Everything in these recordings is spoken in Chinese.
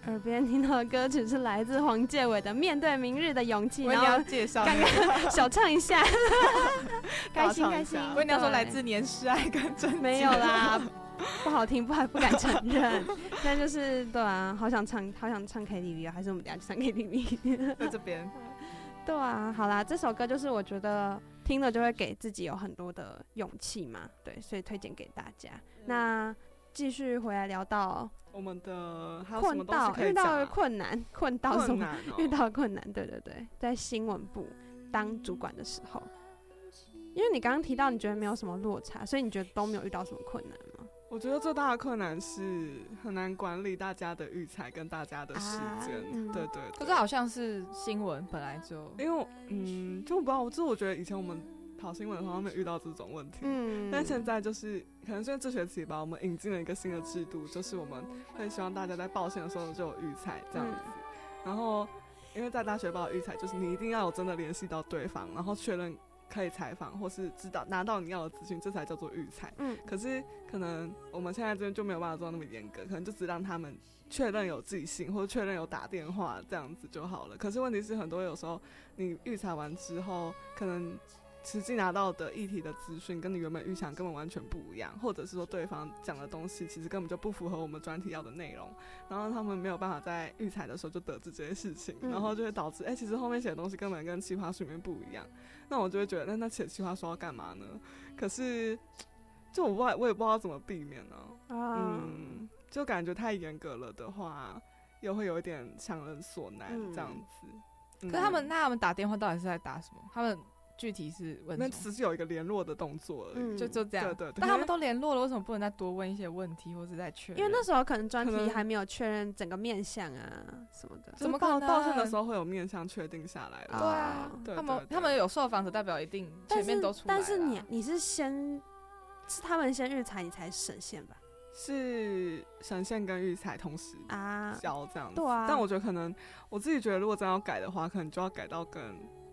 耳边听到的歌曲是来自黄介伟的《面对明日的勇气》， 我也要介绍， 刚刚小唱一下，开心开心。 我也要说来自年世爱跟真洁， 没有啦，不好听，不敢承认。但就是对啊，好想唱 KTV 啊，还是我们等一下去唱 KTV？ 在这边。 对啊，好啦，这首歌就是我觉得听了就会给自己有很多的勇气嘛，对，所以推荐给大家。那继续回来聊到我们的还有什么东西可以遇讲啊？ 到的困难什么？ 哦、 遇到的困难，对对对，在新闻部当主管的时候，因为你刚刚提到你觉得没有什么落差，所以你觉得都没有遇到什么困难吗？ 我觉得最大的困难是很难管理大家的育才跟大家的时间，对对对。 可是好像是新闻本来就， 因为就不知道，我觉得以前我们跑新闻的话没有遇到这种问题，但现在就是可能是因为这学期吧，我们引进了一个新的制度，就是我们会希望大家在报线的时候就有育才这样子，然后因为在大学报的育才就是你一定要有真的联系到对方，然后确认可以采访或是知道拿到你要的资讯，这才叫做育才。可是可能我们现在这边就没有办法做那么严格，可能就只让他们确认有寄信或者确认有打电话这样子就好了。可是问题是很多有时候你育才完之后，可能实际拿到的议题的资讯跟你原本预想根本完全不一样，或者是说对方讲的东西其实根本就不符合我们专题要的内容，然后他们没有办法在育才的时候就得知这些事情，然后就会导致其实后面写的东西根本跟企划书里面不一样，那我就会觉得那写企划书要干嘛呢？可是就我也不知道怎么避免呢，就感觉太严格了的话又会有一点强人所难这样子。 可是他们打电话到底是在打什么？他们具体是问什么？ 那只是有一个联络的动作而已， 就这样。 对对对。 但他们都联络了，为什么不能再多问一些问题，或是再确认？ 因为那时候可能专题还没有确认整个面向啊什么的。 怎么可能？ 报线的时候会有面向确定下来了。 对啊，他们有受访者代表一定前面都出来了。 但是你是他们先育才，你才审线吧？ 是审线跟育才同时交这样子。 对啊。 但我觉得可能我自己觉得，如果真要改的话，可能就要改到跟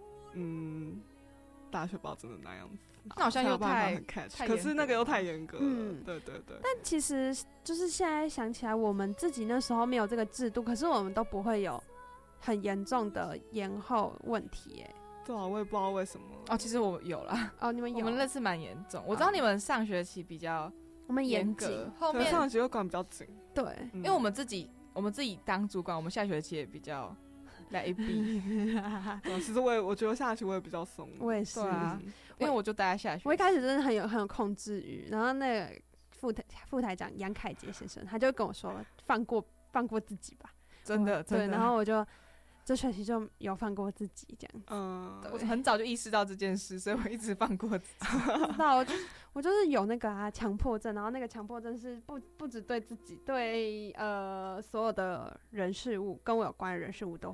大学报真的那样子。 那好像又太 catch， 可是那个又太严格了。对对对。 但其实就是现在想起来，我们自己那时候没有这个制度，可是我们都不会有很严重的延后问题耶。 对啊，我也不知道为什么。 哦，其实我有啦。 哦，你们有？ 我们那次蛮严重。我知道你们上学期比较我们严格， 后面上学期又管比较紧。 对， 因为我们自己当主管，我们下学期也比较来一逼。 其实我觉得下学期我也比较松。 我也是啊，因为我就待在下学期。 我一开始真的很有控制欲，然后那个副台长杨凯杰先生，他就跟我说放过自己吧， 真的。 对，然后我就这学期就有放过自己这样子。我很早就意识到这件事，所以我一直放过自己。 知道我就是有那个强迫症，然后那个强迫症是不只对自己，对所有的人事物跟我有关的人事物都